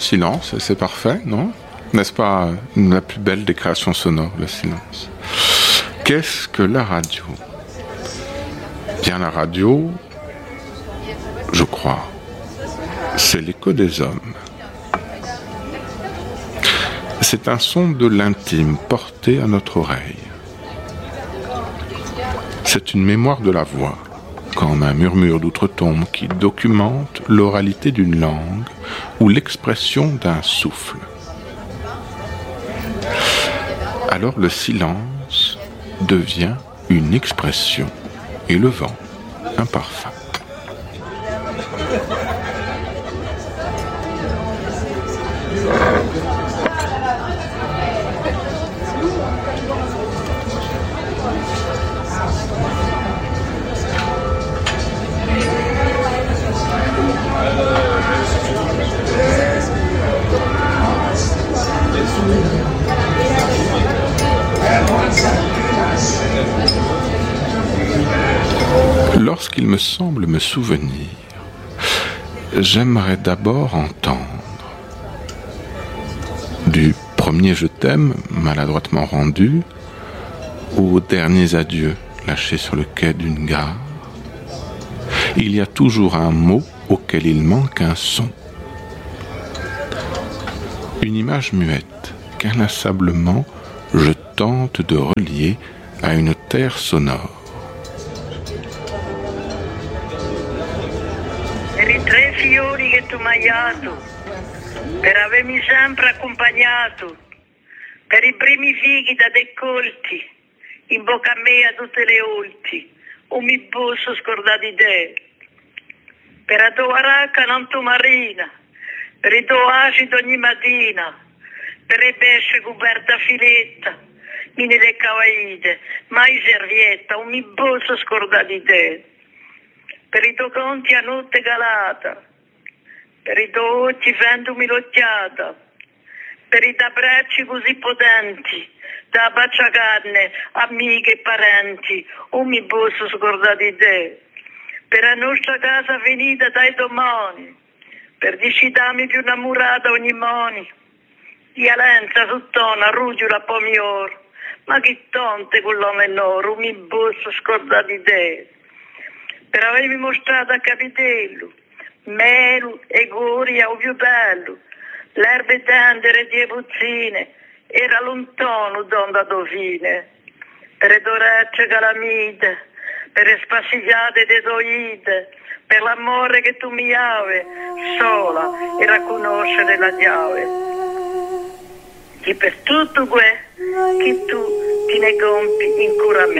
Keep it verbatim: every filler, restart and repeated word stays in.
silence, et c'est parfait, non ? N'est-ce pas la plus belle des créations sonores, le silence ? Qu'est-ce que la radio ? Bien, la radio, je crois, c'est l'écho des hommes. C'est un son de l'intime porté à notre oreille. C'est une mémoire de la voix, comme un murmure d'outre-tombe qui documente l'oralité d'une langue ou l'expression d'un souffle. Alors le silence devient une expression et le vent un parfum. Lorsqu'il me semble me souvenir, j'aimerais d'abord entendre du premier je t'aime maladroitement rendu aux derniers adieux lâchés sur le quai d'une gare. Il y a toujours un mot auquel il manque un son. Une image muette qu'inlassablement je tente de relier à une terre sonore. Per i tre fiori che tu m'hai dato, per avermi sempre accompagnato, per i primi fighi da deccolti, in bocca a me a tutte le olti, o mi posso scordare di te. Per la tua racca non tu marina, per il tuo acido ogni mattina, per le pesce coperte a filetta, mini le cavaite, mai servietta, o mi posso scordare di te. Per i tuoi conti a notte calata, per i tuoi occhi fendomi l'occhiata, per i tuoi bracci così potenti, da baciacarne, amiche e parenti, o mi posso scordare di te. Per la nostra casa finita dai domani, per decidarmi più innamorata ogni mani, di Alenza, Sottona, Ruggiola, Pomior, ma che tonte con l'uomo nero, mi posso scordare di te. Per avermi mostrato a capitello, melo e goria o più bello, l'erbe tendere di puzzine, era lontano donda dovine, per le orecchie calamite, per le spassigliate de toite, per l'amore che tu mi ave, sola e a conoscere la chiave. Che per tutto quel che tu ti ne compi in cura me.